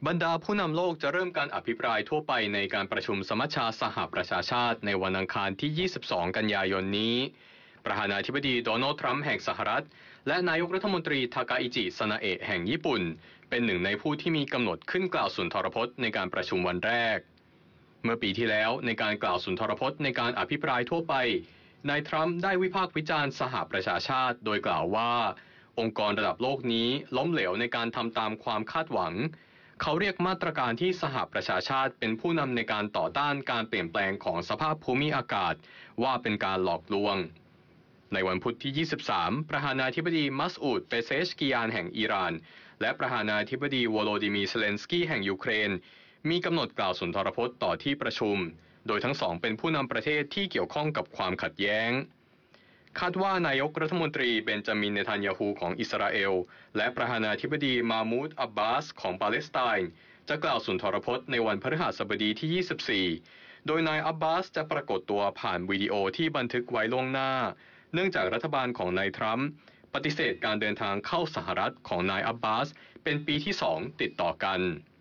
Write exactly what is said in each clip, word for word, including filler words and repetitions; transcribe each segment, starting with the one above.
บรรดาผู้นำโลกจะเริ่มการอภิปรายทั่วไปในการประชุมสมัชชาสหประชาชาติในวันอังคารที่ ยี่สิบสอง กันยายนนี้ประธานาธิบดีโดนัลด์ทรัมป์แห่งสหรัฐและนายกรัฐมนตรีทาคาอิจิซานาเอะแห่งญี่ปุ่นเป็นหนึ่งในผู้ที่มีกำหนดขึ้นกล่าวสุนทรพจน์ในการประชุมวันแรกเมื่อปีที่แล้วในการกล่าวสุนทรพจน์ในการอภิปรายทั่วไปนายทรัมป์ได้วิพากษ์วิจารณ์สหประชาชาติโดยกล่าวว่าองค์กรระดับโลกนี้ล้มเหลวในการทำตามความคาดหวังเขาเรียกมาตรการที่สหประชาชาติเป็นผู้นำในการต่อต้านการเปลี่ยนแปลงของสภาพภูมิอากาศว่าเป็นการหลอกลวงในวันพุธที่ ยี่สิบสาม ประธานาธิบดีมัสอูด เปเซชกิยานแห่งอิหร่านและประธานาธิบดีโวโลดิมีร์ เซเลนสกี้แห่งยูเครนมีกำหนดกล่าวสุนทรพจน์ต่อที่ประชุมโดยทั้งสองเป็นผู้นำประเทศที่เกี่ยวข้องกับความขัดแย้งคาดว่านายกรัฐมนตรีเบนจามิน เนทันยาฮูของอิสราเอลและประธานาธิบดีมามูด อับบาสของปาเลสไตน์จะกล่าวสุนทรพจน์ในวันพฤหัสบดีที่ ยี่สิบสี่ โดยนายอับบาสจะปรากฏตัวผ่านวิดีโอที่บันทึกไว้ล่วงหน้าเนื่องจากรัฐบาลของนายทรัมป์ปฏิเสธการเดินทางเข้าสหรัฐของนายอับบาสเป็นปีที่สองติดต่อกัน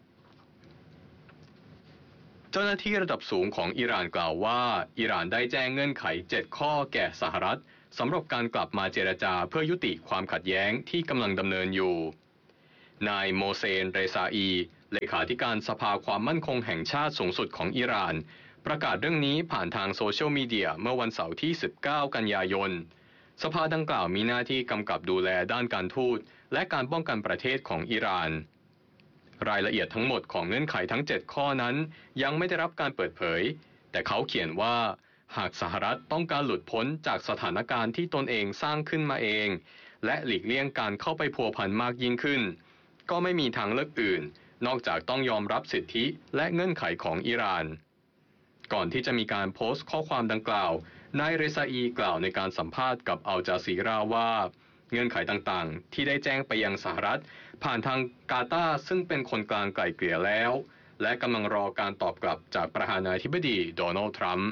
เจ้าหน้าที่ระดับสูงของอิหร่านกล่าวว่าอิหร่านได้แจ้งเงื่อนไขเจ็ดข้อแก่สหรัฐสำหรับการกลับมาเจรจาเพื่อยุติความขัดแย้งที่กำลังดำเนินอยู่นายโมเซน เรซาอีเลขาธิการสภาความมั่นคงแห่งชาติสูงสุดของอิหร่านประกาศเรื่องนี้ผ่านทางโซเชียลมีเดียเมื่อวันเสาร์ที่ สิบเก้า กันยายนสภาดังกล่าวมีหน้าที่กำกับดูแลด้านการทูตและการป้องกันประเทศของอิหร่านรายละเอียดทั้งหมดของเงื่อนไขทั้งเจ็ดข้อนั้นยังไม่ได้รับการเปิดเผยแต่เขาเขียนว่าหากสหรัฐต้องการหลุดพ้นจากสถานการณ์ที่ตนเองสร้างขึ้นมาเองและหลีกเลี่ยงการเข้าไปพัวพันมากยิ่งขึ้นก็ไม่มีทางเลือกอื่นนอกจากต้องยอมรับสิทธิและเงื่อนไขของอิหร่านก่อนที่จะมีการโพสต์ข้อความดังกล่าวนายเรซาอีกล่าวในการสัมภาษณ์กับอัลจาซีราว่าเงื่อนไขต่างๆที่ได้แจ้งไปยังสหรัฐผ่านทางกาตาร์ซึ่งเป็นคนกลางไกล่เกลี่ยแล้วและกำลังรอการตอบกลับจากประธานาธิบดีโดนัลด์ทรัมป์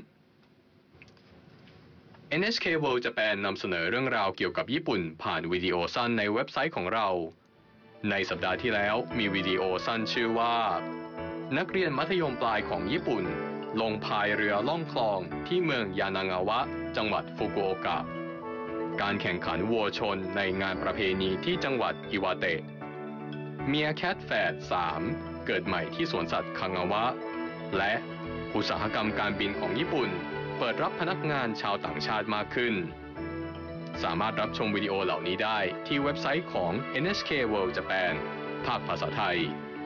เอ็น เอช เค World Japan นำเสนอเรื่องราวเกี่ยวกับญี่ปุ่นผ่านวิดีโอสั้นในเว็บไซต์ของเราในสัปดาห์ที่แล้วมีวิดีโอสั้นชื่อว่านักเรียนมัธยมปลายของญี่ปุ่นลงพายเรือล่องคลองที่เมืองยานางาวะจังหวัดฟุกุโอกะการแข่งขันวัวชนในงานประเพณีที่จังหวัดอิวาเตะเมียแคทแฝดสามเกิดใหม่ที่สวนสัตว์คังาวะและอุตสาหกรรมการบินของญี่ปุ่นเปิดรับพนักงานชาวต่างชาติมากขึ้นสามารถรับชมวิดีโอเหล่านี้ได้ที่เว็บไซต์ของ เอ็น เอช เค World Japan ภาคภาษาไทย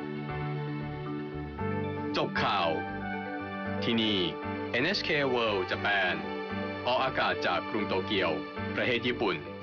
จบข่าวที่นี่ เอ็น เอช เค World Japan ออกอากาศจากกรุงโตเกียวประเทศญี่ปุ่น